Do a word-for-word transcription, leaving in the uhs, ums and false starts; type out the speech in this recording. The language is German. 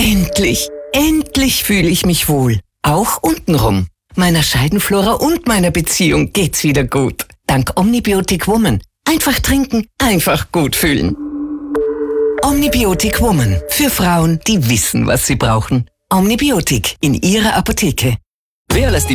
Endlich, endlich fühle ich mich wohl. Auch untenrum. Meiner Scheidenflora und meiner Beziehung geht's wieder gut. Dank Omnibiotic Woman. Einfach trinken, einfach gut fühlen. Omnibiotic Woman. Für Frauen, die wissen, was sie brauchen. Omnibiotic in ihrer Apotheke. Wer lässt die